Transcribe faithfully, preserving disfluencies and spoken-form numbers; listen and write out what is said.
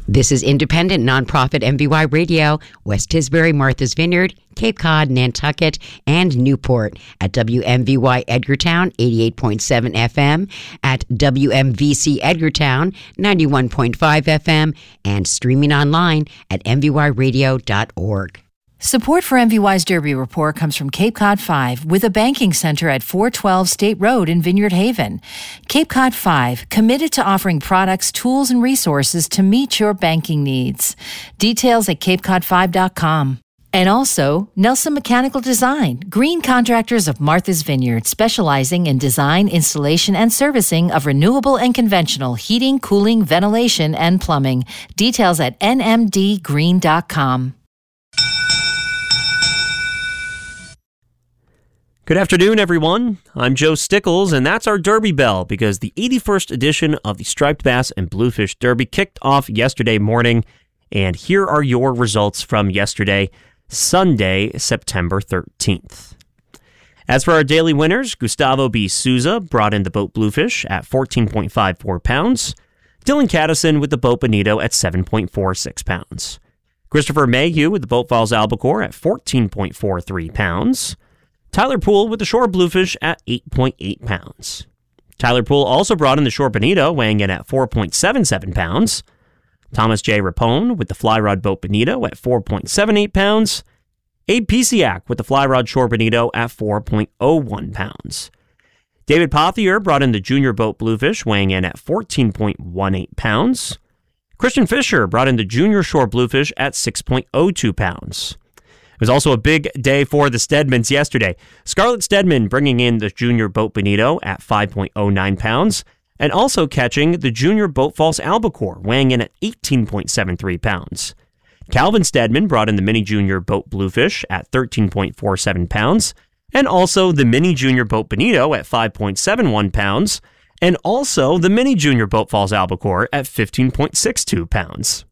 This is independent nonprofit M V Y Radio, West Tisbury, Martha's Vineyard, Cape Cod, Nantucket, and Newport at W M V Y Edgartown eighty-eight point seven F M, at W M V C Edgartown ninety-one point five F M, and streaming online at m v y radio dot org. Support for M V Y's Derby Report comes from Cape Cod five, with a banking center at four twelve State Road in Vineyard Haven. Cape Cod five, committed to offering products, tools, and resources to meet your banking needs. Details at cape cod five dot com. And also, Nelson Mechanical Design, green contractors of Martha's Vineyard, specializing in design, installation, and servicing of renewable and conventional heating, cooling, ventilation, and plumbing. Details at n m d green dot com. Good afternoon, everyone. I'm Joe Stickles, and that's our Derby Bell, because the eighty-first edition of the Striped Bass and Bluefish Derby kicked off yesterday morning, and here are your results from yesterday, Sunday, September thirteenth. As for our daily winners, Gustavo B. Souza brought in the boat Bluefish at fourteen point five four pounds, Dylan Caddison with the boat Bonito at seven point four six pounds, Christopher Mayhew with the boat Falls Albacore at fourteen point four three pounds, Tyler Poole with the Shore Bluefish at eight point eight pounds. Tyler Poole also brought in the Shore Bonito, weighing in at four point seven seven pounds. Thomas J. Rapone with the Fly Rod Boat Bonito at four point seven eight pounds. Abe Pisiak with the Fly Rod Shore Bonito at four point oh one pounds. David Pothier brought in the Junior Boat Bluefish, weighing in at fourteen point one eight pounds. Christian Fisher brought in the Junior Shore Bluefish at six point oh two pounds. It was also a big day for the Stedmans yesterday. Scarlett Stedman bringing in the Junior Boat Bonito at five point oh nine pounds, and also catching the Junior Boat Falls Albacore, weighing in at eighteen point seven three pounds. Calvin Stedman brought in the Mini Junior Boat Bluefish at thirteen point four seven pounds, and also the Mini Junior Boat Bonito at five point seven one pounds, and also the Mini Junior Boat Falls Albacore at fifteen point six two pounds.